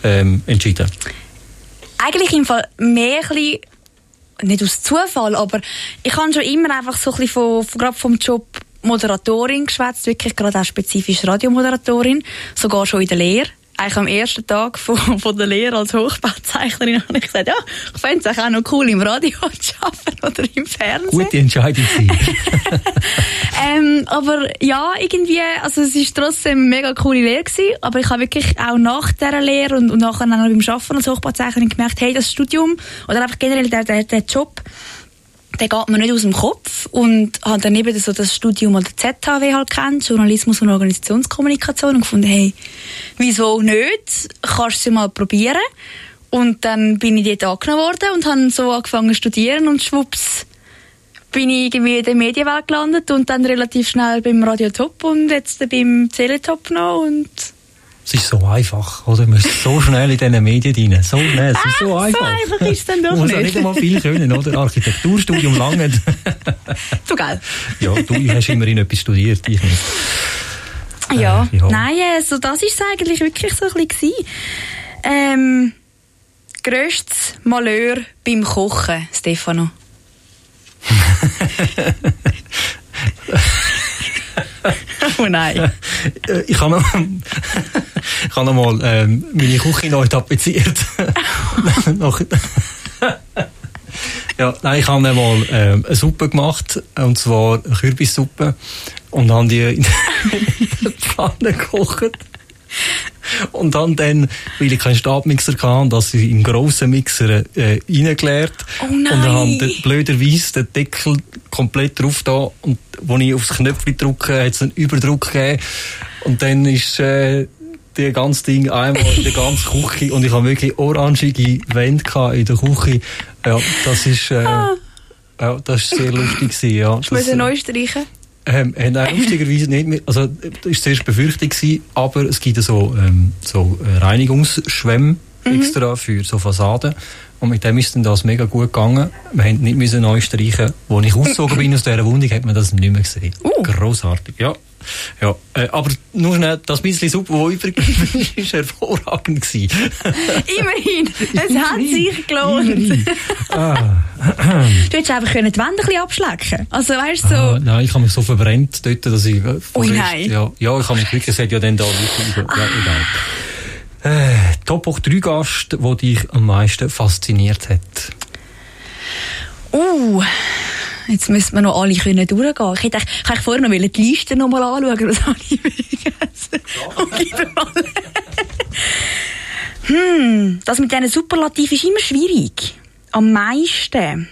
entschieden? Eigentlich im Fall mehr ein bisschen, nicht aus Zufall, aber ich habe schon immer einfach so ein bisschen gerade vom Job Moderatorin geschwätzt, wirklich gerade auch spezifisch Radiomoderatorin, sogar schon in der Lehre. Eigentlich am ersten Tag von der Lehre als Hochbauzeichnerin habe ich gesagt, ja, ich fände es auch noch cool, im Radio zu arbeiten oder im Fernsehen. Gute Entscheidung. Aber ja, irgendwie, also es war trotzdem eine mega coole Lehre gewesen, aber ich habe wirklich auch nach dieser Lehre und nachher noch beim Arbeiten als Hochbauzeichnerin gemerkt, hey, das Studium oder einfach generell der Job, der geht mir nicht aus dem Kopf, und habe dann eben so das Studium oder ZHW halt kennt, Journalismus und Organisationskommunikation, und gefunden, hey, wieso nicht? Kannst du es mal probieren? Und dann bin ich dort angenommen worden und habe so angefangen zu studieren, und schwupps bin ich irgendwie in der Medienwelt gelandet und dann relativ schnell beim Radio Top und jetzt beim Teletop noch. Und es ist so einfach, oder? Man ist so schnell in diesen Medien rein. So schnell, es ist so einfach. So einfach ist es dann doch nicht. Man muss auch nicht. nicht einmal viel können, oder? Architekturstudium lange. So geil. Ja, du hast immerhin etwas studiert, ich nicht. Ja. Nein, so das war es eigentlich wirklich so ein bisschen. Grösstes Malheur beim Kochen, Stefano? Oh nein. Ich habe noch mal meine Küche neu tapeziert. Ja, nein, ich habe mal eine Suppe gemacht, und zwar eine Kürbissuppe, und habe die in der Pfanne gekocht. Und dann, weil ich keinen Stabmixer hatte, dass ich im grossen Mixer reingeleert. Oh nein. Und dann habe ich blöderweise den Deckel komplett drauf da, und als ich aufs Knöpfchen drücke, hat es einen Überdruck gegeben. Und dann ist das ganze Ding einmal in der ganzen Küche, und ich habe wirklich orangige Wände in der Küche. Ja, das ist ja, das ist sehr lustig gewesen, ja. Ich muss neu streichen. Nein, lustigerweise nicht mehr. Also, das war zuerst befürchtet gewesen, aber es gibt so Reinigungsschwämme extra für so Fassaden. Und mit dem ist dann das mega gut gegangen. Wir mussten nicht neu streichen. Als ich ausgezogen bin aus dieser Wohnung, hat man das nicht mehr gesehen. Grossartig, ja. Ja, aber nur schnell, das bisschen Suppe, das übrig ist, hervorragend gewesen. Immerhin, es hat sich gelohnt. Du hättest einfach die Wände ein bisschen abschlecken. Also, weißt du, so. Nein, ich habe mich so verbrennt dort, dass ich... nein. Ja, ich habe mich wirklich gesagt, ja, dann da wirklich... Ja, egal. Top auch 3 Gast, der dich am meisten fasziniert hat. Jetzt müssen wir noch alle durchgehen können. Ich hätte vorher noch die Liste noch mal anschauen, aber das habe ich vergessen. Das mit diesen Superlativen ist immer schwierig. Am meisten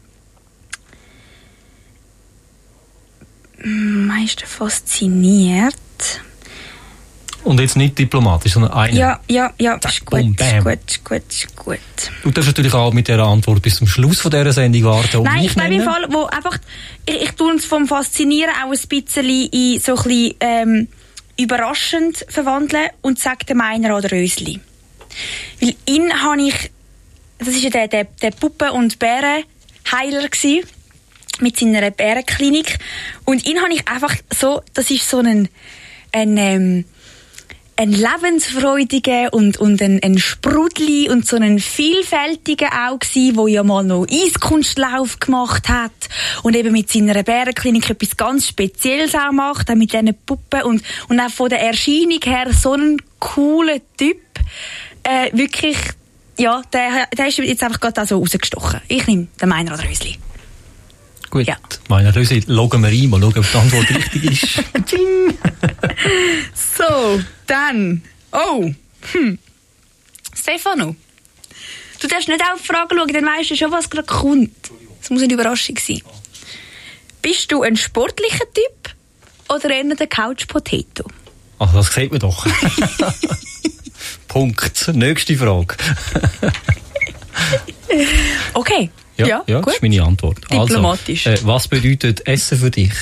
fasziniert. Und jetzt nicht diplomatisch, sondern einer. Ja, das ist gut. Gut. Du darfst natürlich auch mit dieser Antwort bis zum Schluss von dieser Sendung warten. Nein, ich glaube im Fall, wo einfach, ich tue es vom Faszinieren auch ein bisschen in so ein bisschen, überraschend verwandeln und sage dem Meiner oder Rösli. Weil ihn habe ich, das ist ja der Puppen- und Bärenheiler gewesen, mit seiner Bärenklinik. Und ihn habe ich einfach so, das ist so ein lebensfreudiger und ein Sprudli und so ein vielfältiger auch gsi, wo ja mal noch Eiskunstlauf gemacht hat und eben mit seiner Bärenklinik etwas ganz Spezielles auch macht, auch mit diesen Puppen und auch von der Erscheinung her so ein cooler Typ. Wirklich, ja, der ist jetzt einfach gerade auch so rausgestochen. Ich nehme den Meiner oder Rösli. Gut, ja. Meiner Rösli, loggen wir ein, mal schauen, ob die Antwort richtig ist. So, dann. Stefano. Du darfst nicht auf die Frage schauen, dann weisst du schon, was gerade kommt. Das muss eine Überraschung sein. Bist du ein sportlicher Typ oder eher der Couch-Potato? Ach, das sieht man doch. Punkt. Nächste Frage. Okay. Ja, gut. Das ist meine Antwort. Diplomatisch. Also, was bedeutet Essen für dich?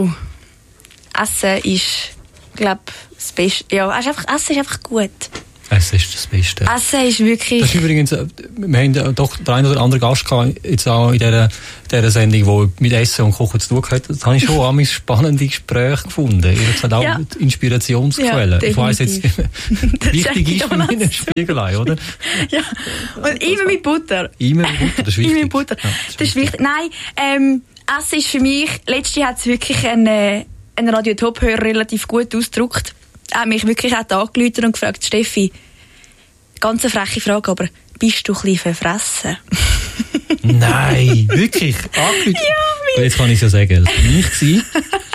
Essen ist, glaube ich, das Beste. Ja, Essen ist einfach gut. Essen ist das Beste. Essen ist wirklich... Das ist übrigens, wir haben doch den einen oder anderen Gast gehabt, jetzt auch in dieser Sendung, die mit Essen und Kochen zu tun hat. Das habe ich schon an spannende Gespräche gefunden. Ich habe gesagt, auch Inspirationsquellen. Ja, ich weiss jetzt, wichtig ist für mich eine Spiegelei, oder? Ja, und immer mit Butter. Immer mit Butter, das ist wichtig. Immer mit Butter. Ja, das ist wichtig. Nein, Essen ist für mich, letztens hat es wirklich ein Radio-Top-Hörer relativ gut ausgedrückt. Er hat mich wirklich auch angerufen und gefragt, Steffi, ganz eine freche Frage, aber bist du ein bisschen verfressen? Nein, wirklich? Angerufen? Ja, jetzt kann ich es ja sagen, das war nicht.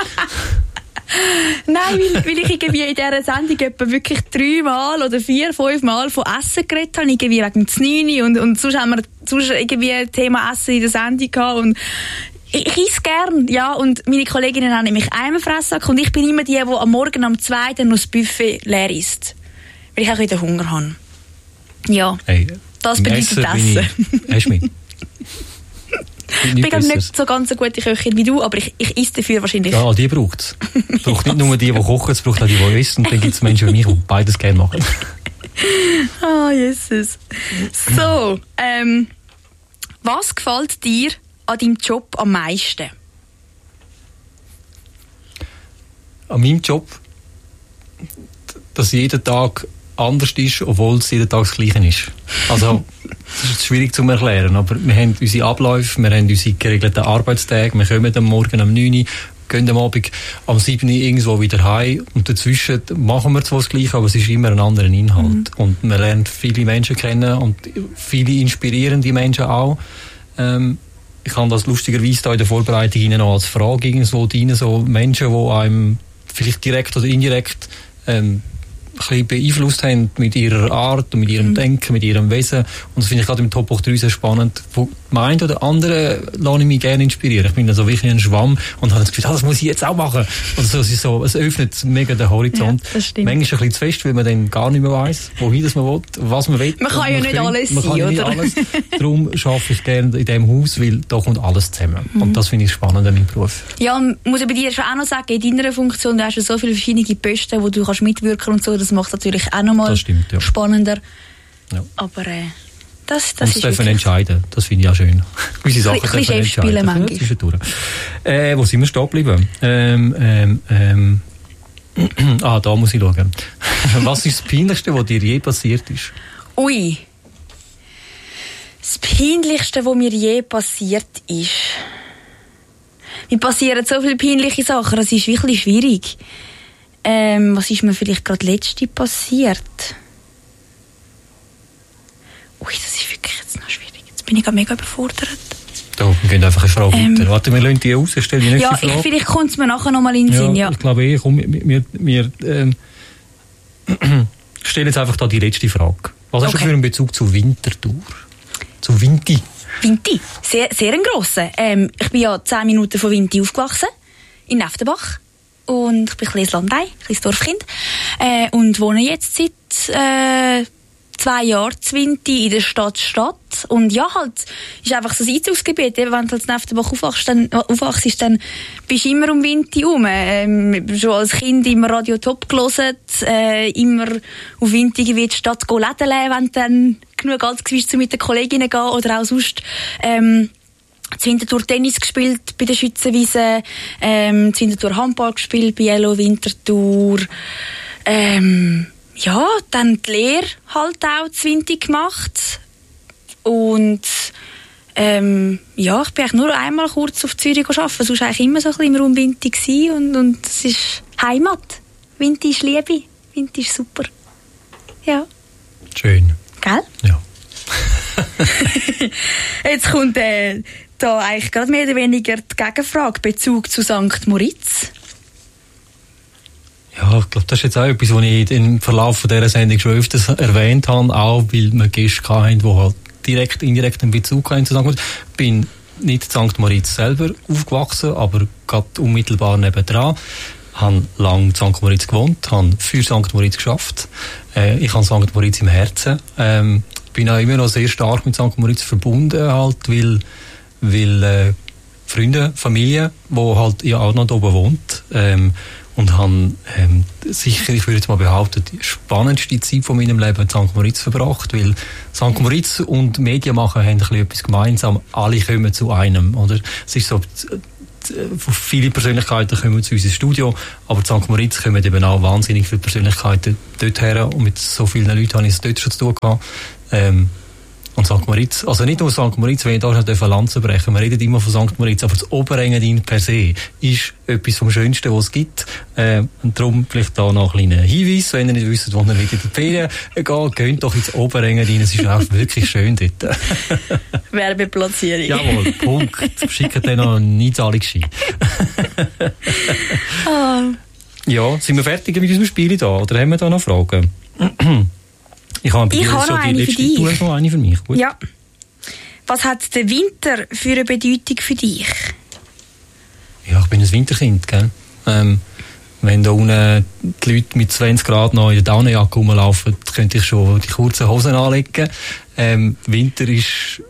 Nein, weil ich irgendwie in dieser Sendung etwa wirklich 3 Mal oder 4, 5 Mal von Essen geredet habe, irgendwie wegen des 9 und sonst haben wir irgendwie ein Thema Essen in der Sendung gehabt und ich esse gern, ja, und meine Kolleginnen haben nämlich einmal Fressack und ich bin immer die am Morgen um 2 dann noch das Buffet leer isst, weil ich auch wieder Hunger habe. Ja, hey, das bedeutet Essen. Hast du mich? Ich bin nicht so ganz eine gute Köchin wie du, aber ich esse dafür wahrscheinlich. Ja, die braucht es. Es braucht nicht nur die kochen, es braucht auch die essen. Und dann gibt es Menschen wie mich, die beides gerne machen. Ah, Jesus. So, was gefällt dir an deinem Job am meisten? An meinem Job, dass jeden Tag anders ist, obwohl es jeden Tag das Gleiche ist. Also, das ist schwierig zu erklären, aber wir haben unsere Abläufe, wir haben unsere geregelten Arbeitstage, wir kommen am Morgen um 9 Uhr, gehen am Abend um 7 Uhr irgendwo wieder heim und dazwischen machen wir zwar das Gleiche, aber es ist immer ein anderer Inhalt. Und man lernt viele Menschen kennen und viele inspirierende Menschen auch. Ich habe das lustigerweise da in der Vorbereitung Ihnen noch als Frage irgendwo drin, so Menschen, die einem vielleicht direkt oder indirekt ein bisschen beeinflusst haben mit ihrer Art und mit ihrem Denken, mit ihrem Wesen. Und das finde ich gerade im Top 3 sehr spannend. Von dem einen oder anderen lasse ich mich gerne inspirieren. Ich bin dann so wirklich ein Schwamm und habe das Gefühl, das muss ich jetzt auch machen. Also es öffnet mega den Horizont. Ja, manchmal ein bisschen zu fest, weil man dann gar nicht mehr weiss, wohin das man will, was man will. Man kann ja nicht alles sein, oder? Nicht alles. Darum arbeite ich gerne in diesem Haus, weil da kommt alles zusammen. Und das finde ich spannend an meinem Beruf. Ja, und muss ich bei dir schon auch noch sagen, in deiner Funktion, du hast ja so viele verschiedene Posten, wo du kannst mitwirken und so, das macht natürlich auch nochmal spannender. Ja. Aber das ist dürfen entscheiden, das finde ich auch schön. Gewisse Sachen dürfen entscheiden. Wo sind wir stehen geblieben? Da muss ich schauen. Was ist das Peinlichste, was dir je passiert ist? Ui. Das Peinlichste, was mir je passiert ist. Mir passieren so viele peinliche Sachen, das ist wirklich schwierig. Was ist mir vielleicht gerade letzte passiert? Ui, das ist wirklich jetzt noch schwierig. Jetzt bin ich gerade mega überfordert. Da, wir gehen einfach eine Frage weiter. Warte, wir lassen die aus, stellen die nächste Frage. Vielleicht kommt es mir nachher noch mal in den Sinn, ja. Ich glaube wir stellen jetzt einfach da die letzte Frage. Was hast du für einen Bezug zu Winterthur? Zu Vinti? Vinti? Sehr, sehr ein grosser. Ich bin ja 10 Minuten von Vinti aufgewachsen. In Neftenbach. Und ich bin ein kleines Landei, ein kleines Dorfkind. Und wohne jetzt seit 2 Jahren in Vinti in der Stadt. Und ja, halt, ist einfach so ein Einzugsgebiet. Wenn du halt in Neftenbach aufwachst, dann bist du immer um Vinti herum. Schon als Kind immer Radio Top gehört, immer auf Vinti in die Stadt Läden, wenn du dann genug alt warst, um mit den Kolleginnen zu gehen, oder auch sonst, zu Winterthur Tennis gespielt bei der Schützenwiese, zu Winterthur Handball gespielt bei Yellow Winterthur, ja, dann die Lehre halt auch zu Vinti gemacht. Und ja, ich bin eigentlich nur einmal kurz auf Zürich arbeiten, sonst eigentlich immer so ein bisschen im Raum Vinti gewesen. Und es ist Heimat. Vinti ist Liebe. Vinti ist super. Ja. Schön. Gell? Ja. Jetzt kommt da eigentlich gerade mehr oder weniger die Gegenfrage, Bezug zu St. Moritz. Ja, ich glaube, das ist jetzt auch etwas, was ich im Verlauf dieser Sendung schon öfters erwähnt habe, auch weil wir Gäste hatten, die halt direkt, indirekt einen Bezug haben zu St. Moritz. Ich bin nicht in St. Moritz selber aufgewachsen, aber gerade unmittelbar nebendran. Ich habe lange in St. Moritz gewohnt, habe für St. Moritz geschafft. Ich habe St. Moritz im Herzen. Bin auch immer noch sehr stark mit St. Moritz verbunden, halt, weil Freunde, Familie, die halt ja auch noch da oben wohnt. und habe sicher, ich würde jetzt mal behaupten, die spannendste Zeit von meinem Leben in St. Moritz verbracht, weil St. Moritz und Medien machen haben ein bisschen etwas gemeinsam. Alle kommen zu einem, oder? Es ist so, viele Persönlichkeiten kommen zu uns ins Studio, aber in St. Moritz kommen eben auch wahnsinnig viele Persönlichkeiten dort her und mit so vielen Leuten habe ich es dort schon zu tun gehabt. Und St. Moritz, also nicht nur St. Moritz, wenn ich da schon Lanze brechen, wir reden immer von St. Moritz, aber das Oberengadin per se ist etwas vom Schönsten, was es gibt. Und darum vielleicht da noch ein kleiner Hinweis, wenn ihr nicht wisst, wo ihr wieder in die Ferien geht, geht doch ins Oberengadin, es ist auch wirklich schön dort. Werbeplatzierung. Jawohl, Punkt. Schickt dann noch eine Einzahlungsschein. Ja, sind wir fertig mit unserem Spiel da? Oder haben wir da noch Fragen? Ich habe noch eine für dich. Du hast noch eine für mich. Gut. Ja. Was hat der Winter für eine Bedeutung für dich? Ja, ich bin ein Winterkind, gell? Wenn da unten die Leute mit 20 Grad noch in der Daunenjacke rumlaufen, könnte ich schon die kurzen Hosen anlegen. Winter ist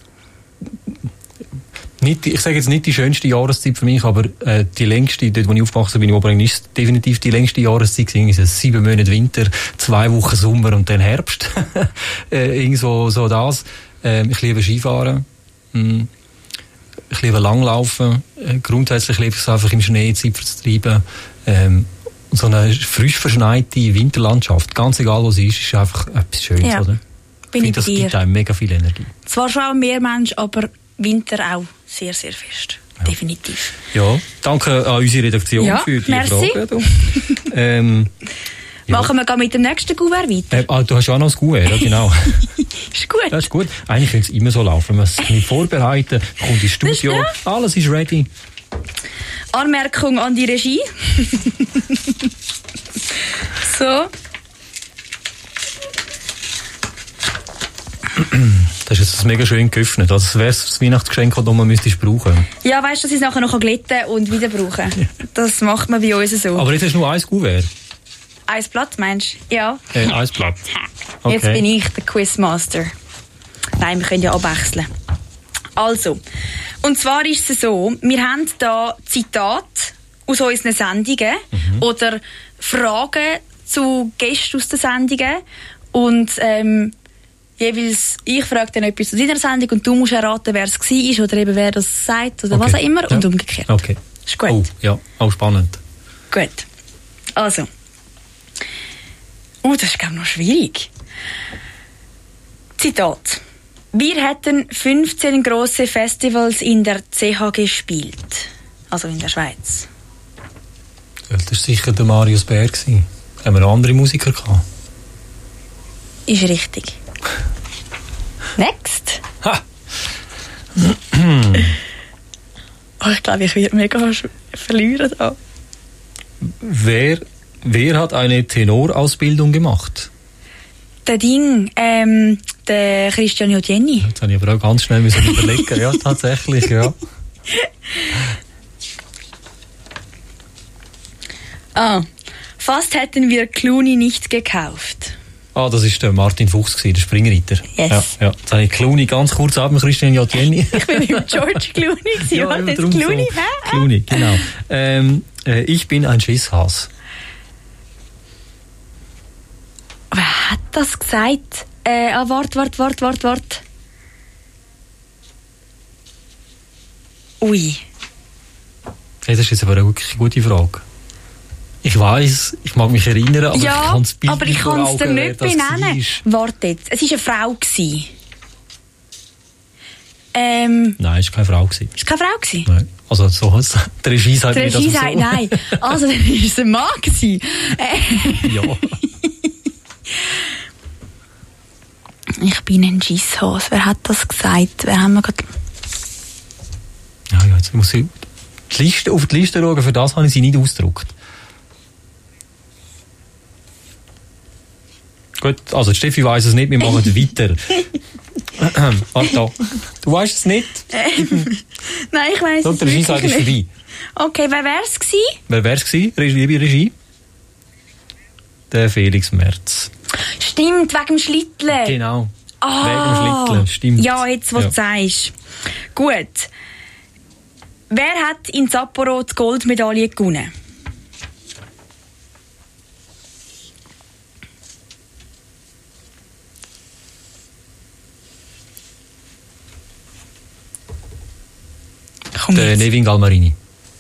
nicht, ich sage jetzt nicht die schönste Jahreszeit für mich, aber die längste, dort wo ich aufgewachsen bin, im Oberrhein, ist definitiv die längste Jahreszeit gewesen. Es ist 7 Monate Winter, 2 Wochen Sommer und dann Herbst. Irgendwo so das. Ich liebe Skifahren. Ich liebe Langlaufen. Grundsätzlich liebe ich es einfach im Schnee Zeit zu treiben. So eine frisch verschneite Winterlandschaft, ganz egal was es ist einfach etwas Schönes, ja, oder? Bin ich das gibt einem mega viel Energie. Zwar schon auch mehr Mensch, aber Winter auch sehr, sehr fest. Ja. Definitiv. Ja, danke an unsere Redaktion für die Fragen. Machen wir mit dem nächsten Kuvert weiter? Du hast ja auch noch das Kuvert, ja genau. Ist gut. Das ist gut. Eigentlich könnte es immer so laufen. Man muss sich nicht vorbereiten, kommt ins Studio, alles ist ready. Anmerkung an die Regie. So. Das ist jetzt mega schön geöffnet. Das wäre das Weihnachtsgeschenk, das man brauchen. Ja, weißt du, dass ich es nachher noch glätten und wieder brauchen kann. Das macht man bei uns so. Aber jetzt hast du nur ein Kuvert. Ein Blatt, meinst du? Ja. Ein Blatt. Okay. Jetzt bin ich der Quizmaster. Nein, wir können ja abwechseln. Also, und zwar ist es so, wir haben da Zitate aus unseren Sendungen oder Fragen zu Gästen aus den Sendungen und jeweils, ich frage dann etwas zu deiner Sendung und du musst erraten, wer es war oder eben wer das sagt oder was auch immer und umgekehrt. Okay. Ist gut? Oh, ja, auch spannend. Gut. Also. Das ist, glaube ich, noch schwierig. Zitat. Wir hätten 15 grosse Festivals in der CH gespielt. Also in der Schweiz. Das war sicher der Marius Bär. Haben wir noch andere Musiker gehabt? Ist richtig. Next. Ha! Ich glaube, ich werde mega verlieren da. Wer hat eine Tenorausbildung gemacht? Der der Christian Jotieni. Jetzt habe ich aber auch ganz schnell überlegen. Ja, tatsächlich, ja. Fast hätten wir Clooney nicht gekauft. Das war der Martin Fuchs, der Springreiter. Yes. Ja. Jetzt habe ich Clooney ganz kurz ab mit Christian Jotieni. Ich bin mit George Clooney. Ja, das Clooney, so. Clooney, genau. Ich bin ein Schisshas. Wer hat das gesagt? Warte. Ui. Hey, das ist jetzt aber eine wirklich gute Frage. Ich weiss, ich mag mich erinnern, aber ja, ich kann es aber ich kann es dir nicht benennen. Warte jetzt, es war eine Frau. Nein, es war keine Frau. Es war keine Frau? Nein. Also so was. Die Regie sagt mir das so. Nein. Also dann war es ein Mann. Ja. Ich bin ein Schisshas. Wer hat das gesagt? Wer haben wir gerade... Ja, jetzt muss ich auf die Liste schauen, für das habe ich sie nicht ausgedruckt. Gut, also Steffi weiss es nicht, wir machen weiter. Warte, du weißt es nicht? Nein, ich weiss es nicht. Der Regie ist vorbei. Okay, wer wäre es gewesen? Wer wäre es gewesen? Liebe Regie? Der Felix Merz. Stimmt, wegen dem Schlittle. Genau. Wegen dem Schlittle, stimmt. Ja, jetzt, was du sagst. Gut. Wer hat in Sapporo die Goldmedaille gewonnen? Der Nevin Galmarini.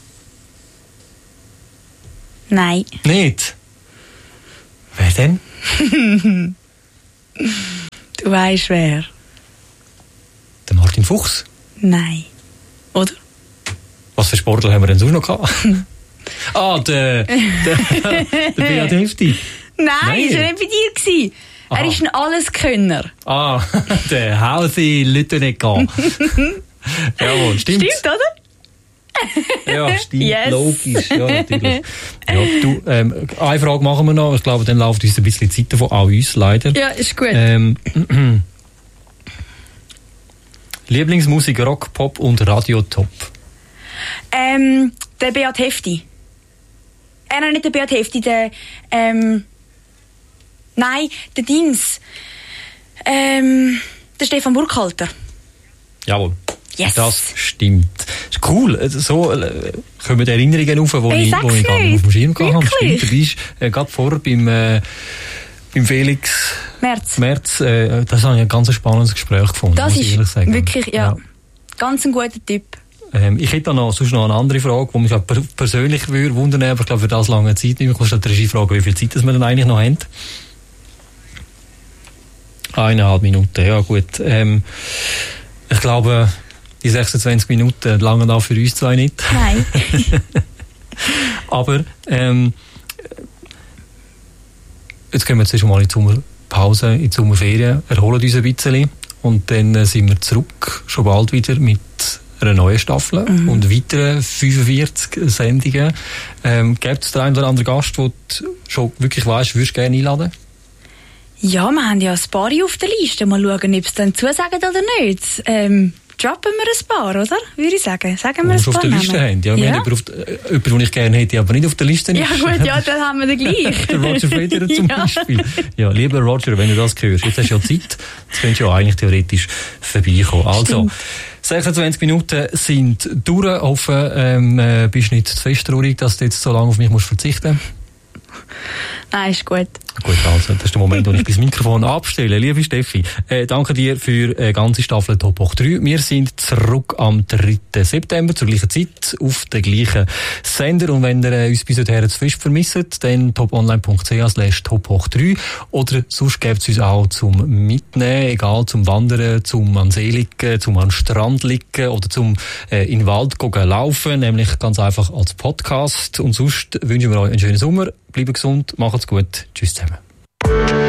Nein. Nicht? Wer denn? Du weisst wer. Der Martin Fuchs. Nein. Oder? Was für Sportler haben wir denn sonst noch gehabt? der Beat Hefti. Nein, ist er nicht bei dir gewesen. Er ist ein Alleskönner. Der Hausi Lüttenegger. Jawohl, stimmt. Stimmt, oder? Ja, stimmt, Yes. logisch. Ja, natürlich. Ja, du, eine Frage machen wir noch. Ich glaube, dann läuft uns ein bisschen Zeit davon, auch uns leider. Ja, ist gut. Lieblingsmusik, Rock, Pop und Radiotop. Der Beat Hefti. Nein, nicht der Beat Hefti, der der Dings. Der Stefan Burkhalter. Jawohl. Yes. Das stimmt. Ist cool. So kommen die Erinnerungen auf, wo ich gar nicht auf dem Schirm gehabt habe. Stimmt, du bist gerade vorher beim Felix Merz. Das habe ich ein ganz spannendes Gespräch gefunden. Das muss ich ehrlich sagen. Wirklich, ja. Ganz ein guter Typ. Ich hätte sonst noch eine andere Frage, die mich persönlich wundern würde, aber ich glaube, für das lange Zeit nicht mehr. Ich muss die Regie fragen, wie viel Zeit wir denn eigentlich noch haben. 1,5 Minuten, ja gut. Ich glaube, die 26 Minuten langen auch für uns zwei nicht. Nein. Aber jetzt gehen wir jetzt schon mal in die Sommerpause, in die Sommerferien, erholen uns ein bisschen und dann sind wir zurück, schon bald wieder mit einer neuen Staffel und weiteren 45 Sendungen. Gibt es den einen oder anderen Gast, den du schon wirklich weißt, würdest du gerne einladen? Ja, wir haben ja ein paar auf der Liste. Mal schauen, ob es dann zusagen oder nicht. Droppen wir ein paar, oder? Würde ich sagen. Sagen wir ein paar. Auf der Liste haben. Ja, wir haben jemanden, den ich gerne hätte, aber nicht auf der Liste ist. Ja gut, ja, dann haben wir den gleich. Der Roger Federer zum Beispiel. Ja, lieber Roger, wenn du das hörst, jetzt hast du ja Zeit, jetzt könntest du ja eigentlich theoretisch vorbeikommen. Also, 26 Minuten sind durch. Ich hoffe, bist nicht zu fest traurig, dass du jetzt so lange auf mich verzichten musst. Nein, ist gut. Gut, also, das ist der Moment, wo ich das Mikrofon abstelle. Liebe Steffi, danke dir für eine ganze Staffel Top Hoch 3. Wir sind zurück am 3. September zur gleichen Zeit auf den gleichen Sender. Und wenn ihr uns bis dahin zu fest vermisst, dann toponline.ch/tophoch3 oder sonst gibt es uns auch zum Mitnehmen, egal zum Wandern, zum an See liegen, zum an Strand liegen oder zum in den Wald gehen laufen, nämlich ganz einfach als Podcast. Und sonst wünschen wir euch einen schönen Sommer. Bleibt gesund, macht's gut. Tschüss zusammen.